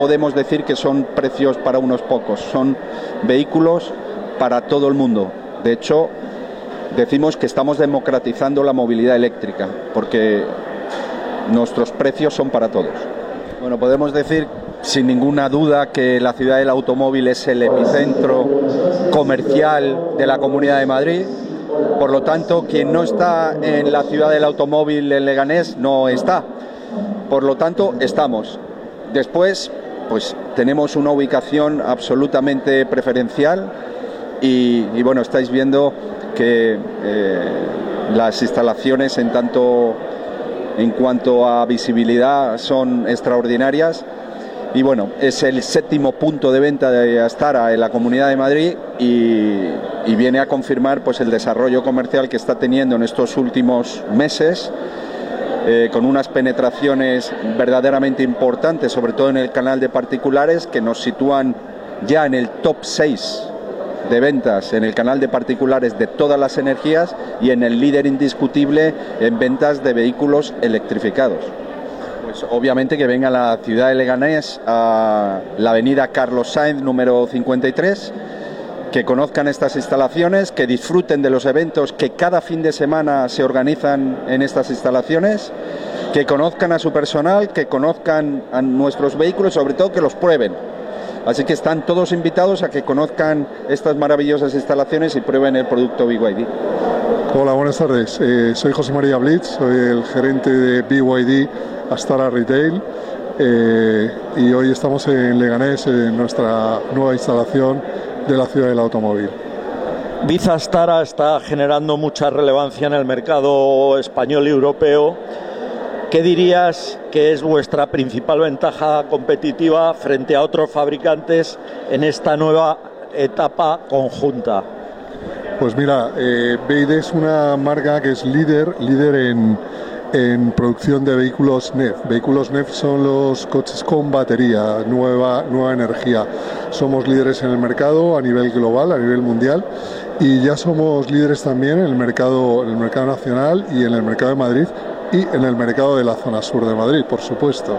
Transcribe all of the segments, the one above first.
Podemos decir que son precios para unos pocos, son vehículos para todo el mundo. De hecho, decimos que estamos democratizando la movilidad eléctrica, porque nuestros precios son para todos. Bueno, podemos decir sin ninguna duda que la ciudad del automóvil es el epicentro comercial de la Comunidad de Madrid. Por lo tanto, quien no está en la ciudad del automóvil en Leganés no está. Por lo tanto, estamos. Después, pues tenemos una ubicación absolutamente preferencial y bueno, estáis viendo que las instalaciones en cuanto a visibilidad son extraordinarias. Y bueno, es el 7º punto de venta de Astara en la Comunidad de Madrid y viene a confirmar pues el desarrollo comercial que está teniendo en estos últimos meses, con unas penetraciones verdaderamente importantes, sobre todo en el canal de particulares, que nos sitúan ya en el top 6 de ventas en el canal de particulares de todas las energías y en el líder indiscutible en ventas de vehículos electrificados. Pues obviamente que venga a la ciudad de Leganés, a la avenida Carlos Sainz número 53, que conozcan estas instalaciones, que disfruten de los eventos que cada fin de semana se organizan en estas instalaciones, que conozcan a su personal, que conozcan a nuestros vehículos, sobre todo que los prueben. Así que están todos invitados a que conozcan estas maravillosas instalaciones y prueben el producto BYD. Hola, buenas tardes. Soy José María Blitz, soy el gerente de BYD Astara Retail y hoy estamos en Leganés, en nuestra nueva instalación de la ciudad del automóvil. BYD Astara está generando mucha relevancia en el mercado español y europeo. ¿Qué dirías que es vuestra principal ventaja competitiva frente a otros fabricantes en esta nueva etapa conjunta? Pues mira, BYD es una marca que es líder en producción de vehículos NEV. Vehículos NEV son los coches con batería, nueva energía. Somos líderes en el mercado a nivel global, a nivel mundial, y ya somos líderes también en el mercado nacional y en el mercado de Madrid y en el mercado de la zona sur de Madrid, por supuesto.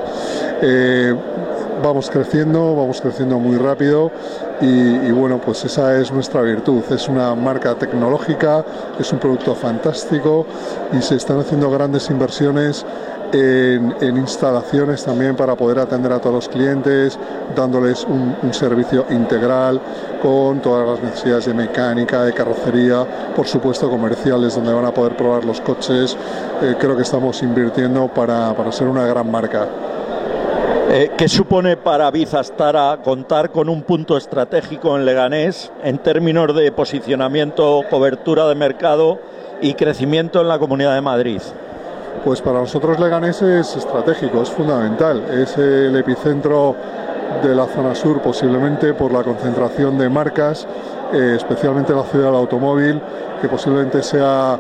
Vamos creciendo muy rápido y bueno, pues esa es nuestra virtud. Es una marca tecnológica, es un producto fantástico y se están haciendo grandes inversiones en instalaciones también para poder atender a todos los clientes, dándoles un servicio integral con todas las necesidades de mecánica, de carrocería, por supuesto comerciales, donde van a poder probar los coches. Creo que estamos invirtiendo para ser una gran marca. ¿Qué supone para BYD Astara contar con un punto estratégico en Leganés en términos de posicionamiento, cobertura de mercado y crecimiento en la Comunidad de Madrid? Pues para nosotros Leganés es estratégico, es fundamental, es el epicentro de la zona sur, posiblemente por la concentración de marcas, especialmente la ciudad del automóvil, que posiblemente sea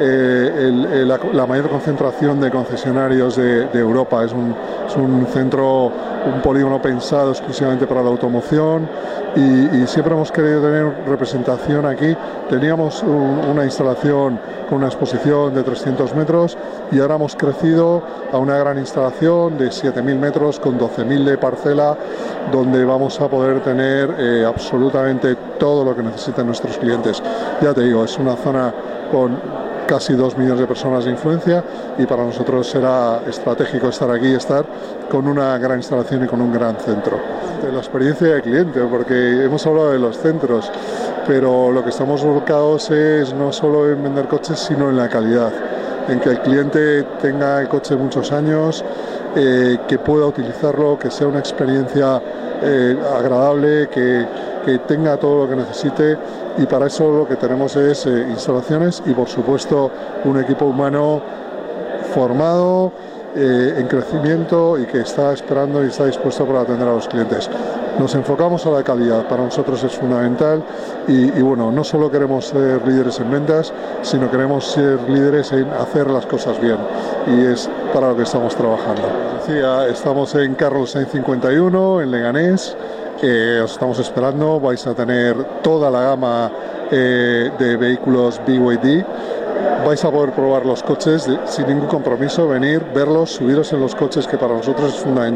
la mayor concentración de concesionarios de Europa. Es un centro, un polígono pensado exclusivamente para la automoción y siempre hemos querido tener representación aquí. Teníamos una instalación con una exposición de 300 metros y ahora hemos crecido a una gran instalación de 7.000 metros con 12.000 de parcela, donde vamos a poder tener absolutamente todo lo que necesitan nuestros clientes. Ya te digo, es una zona con casi 2 millones de personas de influencia y para nosotros será estratégico estar aquí y estar con una gran instalación y con un gran centro. De la experiencia del cliente, porque hemos hablado de los centros, pero lo que estamos volcados es no solo en vender coches, sino en la calidad, en que el cliente tenga el coche muchos años, que pueda utilizarlo, que sea una experiencia agradable, que tenga todo lo que necesite, y para eso lo que tenemos es instalaciones y por supuesto un equipo humano formado, en crecimiento y que está esperando y está dispuesto para atender a los clientes. Nos enfocamos a la calidad, para nosotros es fundamental y bueno, no solo queremos ser líderes en ventas, sino queremos ser líderes en hacer las cosas bien y es para lo que estamos trabajando. Decía, estamos en Carlos Sainz 51, en Leganés. Os estamos esperando, vais a tener toda la gama de vehículos BYD, vais a poder probar los coches sin ningún compromiso, venir, verlos, subiros en los coches, que para nosotros es fundamental.